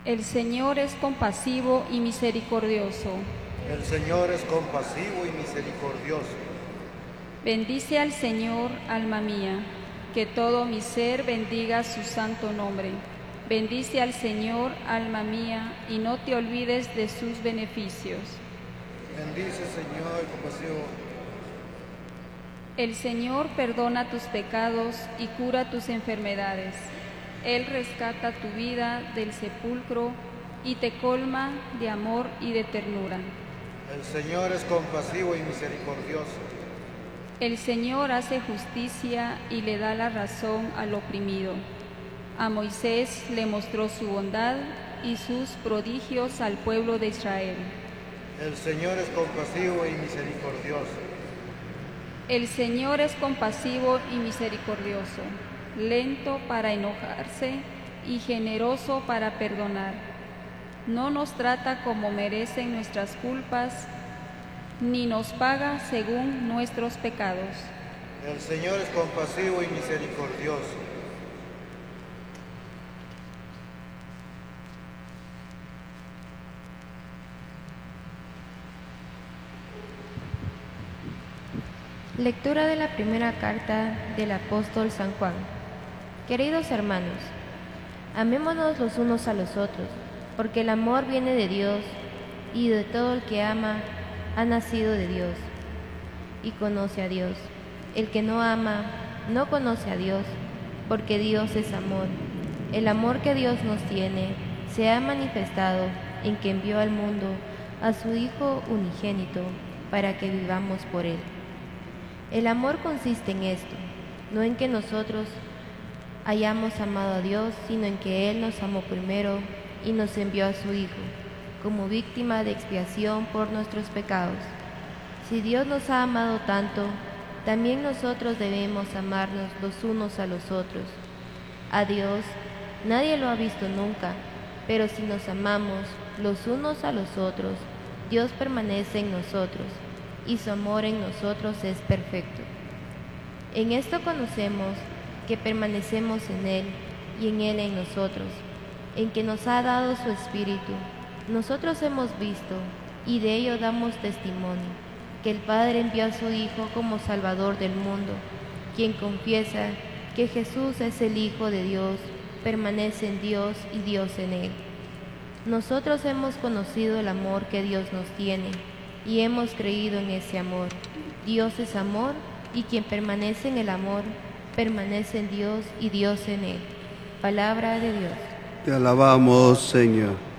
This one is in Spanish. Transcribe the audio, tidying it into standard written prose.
El Señor es compasivo y misericordioso. El Señor es compasivo y misericordioso. Bendice al Señor, alma mía, que todo mi ser bendiga su santo nombre. Bendice al Señor, alma mía, y no te olvides de sus beneficios. Bendice, Señor, compasivo. El Señor perdona tus pecados y cura tus enfermedades. Él rescata tu vida del sepulcro y te colma de amor y de ternura. El Señor es compasivo y misericordioso. El Señor hace justicia y le da la razón al oprimido. A Moisés le mostró su bondad y sus prodigios al pueblo de Israel. El Señor es compasivo y misericordioso. El Señor es compasivo y misericordioso, lento para enojarse y generoso para perdonar. No nos trata como merecen nuestras culpas, ni nos paga según nuestros pecados. El Señor es compasivo y misericordioso. Lectura de la primera carta del apóstol San Juan. Queridos hermanos, amémonos los unos a los otros, porque el amor viene de Dios, y de todo el que ama ha nacido de Dios y conoce a Dios. El que no ama no conoce a Dios, porque Dios es amor. El amor que Dios nos tiene se ha manifestado en que envió al mundo a su Hijo unigénito para que vivamos por Él. El amor consiste en esto, no en que nosotros hayamos amado a Dios, sino en que Él nos amó primero y nos envió a su Hijo, como víctima de expiación por nuestros pecados. Si Dios nos ha amado tanto, también nosotros debemos amarnos los unos a los otros. A Dios nadie lo ha visto nunca, pero si nos amamos los unos a los otros, Dios permanece en nosotros, y su amor en nosotros es perfecto. En esto conocemos que permanecemos en Él y en Él en nosotros, en que nos ha dado su Espíritu. Nosotros hemos visto y de ello damos testimonio, que el Padre envió a su Hijo como Salvador del mundo. Quien confiesa que Jesús es el Hijo de Dios, permanece en Dios y Dios en Él. Nosotros hemos conocido el amor que Dios nos tiene y hemos creído en ese amor. Dios es amor, y quien permanece en el amor, permanece en Dios y Dios en él. Palabra de Dios. Te alabamos, Señor.